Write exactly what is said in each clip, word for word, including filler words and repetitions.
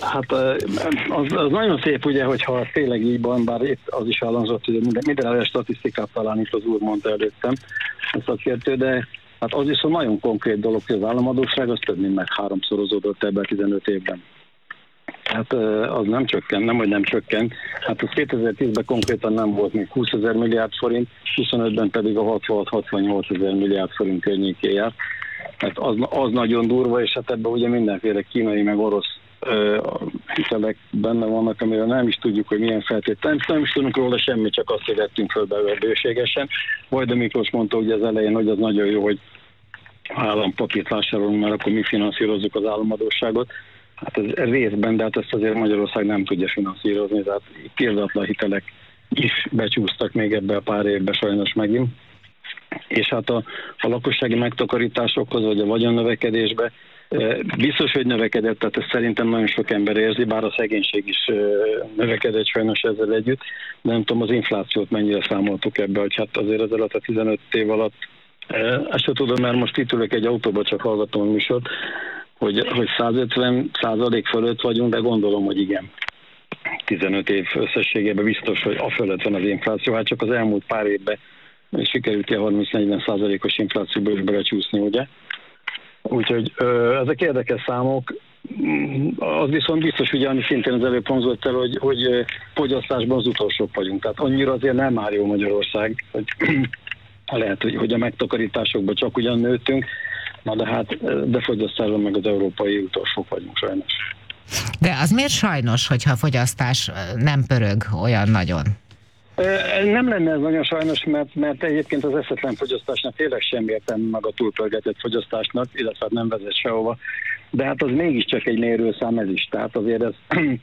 Hát az, az nagyon szép, ugye, hogyha tényleg így van, bár itt az is elhangzott, hogy minden, mindenre statisztikát talán itt az úr mondta előttem, a szakértő, de hát az viszont nagyon konkrét dolog, hogy az államadósság az több mint meg háromszorozódott ebben a tizenöt évben. Hát az nem csökken, nem, hogy nem csökken. Hát az kétezer-tízben konkrétan nem volt még húszezer milliárd forint, huszonötben pedig a hatvanhat-hatvannyolc ezer milliárd forint környékén járt. Hát az, az nagyon durva, és hát ebben ugye mindenféle kínai meg orosz uh, hitelek benne vannak, amiről nem is tudjuk, hogy milyen feltétlenül. Nem is tudunk róla semmit, csak azt, hogy vettünk föl belőle bőségesen. Vajda Miklós mondta ugye az elején, hogy az nagyon jó, hogy állampapírt vásárolunk, mert akkor mi finanszírozzuk az államadósságot. Hát ez részben, de hát ezt azért Magyarország nem tudja finanszírozni, tehát példátlan hitelek is becsúsztak még ebbe a pár évbe sajnos megint. És hát a, a lakossági megtakarításokhoz, vagy a vagyonnövekedésbe biztos, hogy növekedett, tehát ezt szerintem nagyon sok ember érzi, bár a szegénység is növekedett sajnos ezzel együtt, de nem tudom, az inflációt mennyire számoltuk ebbe, hogy hát azért az alatt a tizenöt év alatt, ezt sem tudom, mert most itt ülök egy autóba, csak hallgatom a műsort, hogy, hogy százötven százalék fölött vagyunk, de gondolom, hogy igen. tizenöt év összességében biztos, hogy a fölött van az infláció, hát csak az elmúlt pár évben sikerült a harminc-negyven százalékos inflációba is belecsúszni, ugye? Úgyhogy ö, ezek érdekes számok. Az viszont biztos, ugye, ami szintén az előbb hangzott el, hogy, hogy fogyasztásban az utolsók vagyunk. Tehát annyira azért nem áll jó Magyarország, hogy lehet, hogy, hogy a megtakarításokban csak ugyan nőttünk, na de hát de fogyasztásban meg az európai utolsók vagyunk sajnos. De az miért sajnos, hogyha a fogyasztás nem pörög olyan nagyon? Nem lenne ez nagyon sajnos, mert, mert egyébként az eszetlen fogyasztásnak tényleg sem értem meg a túlpörgetett fogyasztásnak, illetve nem vezet sehova, de hát az mégiscsak egy mérőszám ez is, tehát azért ez,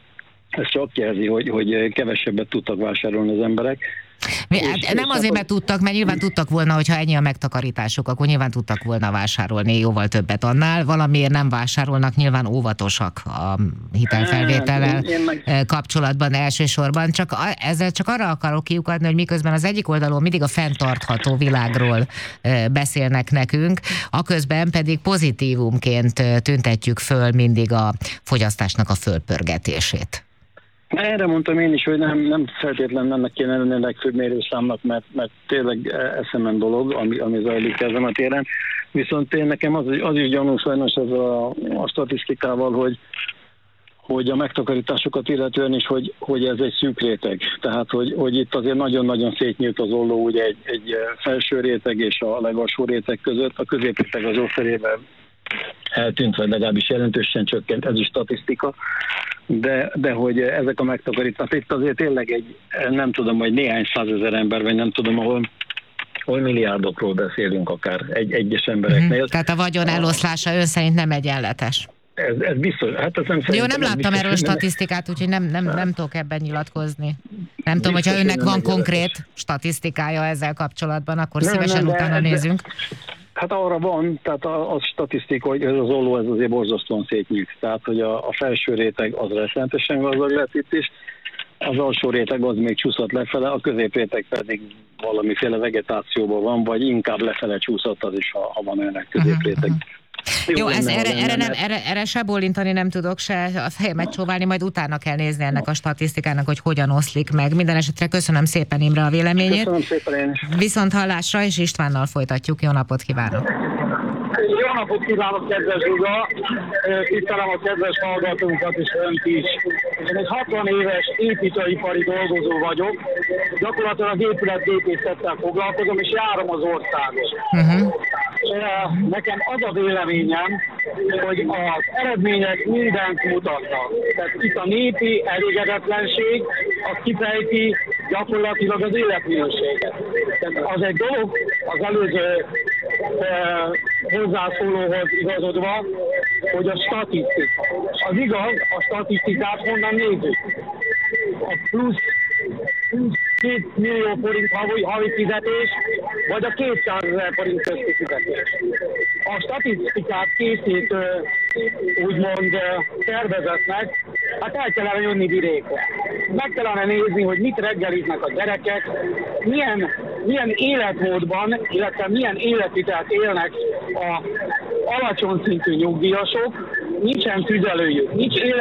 ez csak jelzi, hogy, hogy kevesebbet tudtak vásárolni az emberek. Mi, és, hát nem és azért, mert tudtak, mert nyilván tudtak volna, hogyha ennyi a megtakarításuk, akkor nyilván tudtak volna vásárolni jóval többet annál. Valamiért nem vásárolnak, nyilván óvatosak a hitelfelvétellel kapcsolatban elsősorban. Csak ezzel csak arra akarok kiukadni, hogy miközben az egyik oldalon mindig a fenntartható világról beszélnek nekünk, aközben pedig pozitívumként tüntetjük föl mindig a fogyasztásnak a fölpörgetését. Erre mondtam én is, hogy nem, nem feltétlenül ennek kéne lenni a legfőbb mérőszámnak, mert, mert tényleg eszemen dolog, ami, ami zajlik ezen a téren. Viszont én nekem az, az is gyanús sajnos ez a, a statisztikával, hogy, hogy a megtakarításokat illetően is, hogy, hogy ez egy szűk réteg. Tehát, hogy, hogy itt azért nagyon-nagyon szétnyílt az olló ugye egy, egy felső réteg és a legalsó réteg között. A középréteg az ószerében eltűnt, vagy legalábbis jelentősen csökkent, ez is statisztika, de, de hogy ezek a megtakarítások, itt azért tényleg egy, nem tudom, hogy néhány százezer ember, vagy nem tudom, ahol, ahol milliárdokról beszélünk akár egy, egyes embereknél. Mm-hmm. Tehát a vagyon eloszlása ön szerint nem egyenletes. Ez, ez biztos. Hát ez nem Jó, nem láttam biztos, erről statisztikát, úgyhogy nem, nem, nem tudok ebben nyilatkozni. Nem tudom, hogyha önnek van konkrét statisztikája ezzel kapcsolatban, akkor nem, szívesen nem, utána de, nézünk. De, Hát arra van, tehát az statisztika, hogy ez az olló ez azért borzasztóan szétnyílt. Tehát, hogy a, a felső réteg az rettenetesen gazdag lett itt is, az alsó réteg az még csúszott lefele, a középréteg pedig valamiféle vegetációban van, vagy inkább lefele csúszott az is, ha, ha van ennek középréteg. Uh-huh. Jó, Jó ez erre, erre, nem, erre, erre se bólintani nem tudok, se a fejemet csóválni, majd utána kell nézni ennek a statisztikának, hogy hogyan oszlik meg. Minden esetre köszönöm szépen Imre a véleményét. Köszönöm szépen én is. Viszont hallásra, és Istvánnal folytatjuk. Jó napot kívánok! Jó napot kívánok, kedves Zsuga! Tisztelem a kedves hallgatónkat és önt is. Én egy hatvan éves építőipari dolgozó vagyok. Gyakorlatilag épületgépészettel foglalkozom, és járom az országot. Uh-huh. Nekem az a véleményem, hogy az eredmények mindent mutatnak. Tehát itt a népi elégedetlenség, az kifejti gyakorlatilag az életminőséget. Tehát az egy dolog, az előző eh, hozzászólóhoz igazodva, hogy a statisztika. Az igaz, a statisztikát honnan nézzük. A plusz két millió forint havi, havi fizetés, vagy a kétszázezer forint közti fizetés. A statisztikát készítő, úgymond szervezetnek, hát el kellene jönni vidékre. Meg kellene nézni, hogy mit reggeliznek a gyerekek, milyen, milyen életmódban, illetve milyen életvitelt élnek a alacsony szintű nyugdíjasok, nincsen tüzelőjük, nincs élet